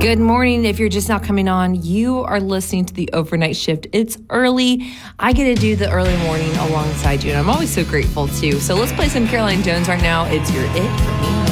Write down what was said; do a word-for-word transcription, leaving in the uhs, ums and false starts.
Good morning. If you're just now coming on, you are listening to the overnight shift. It's early. I get to do the early morning alongside you, and I'm always so grateful too. So let's play some Caroline Jones right now. It's Your It for Me.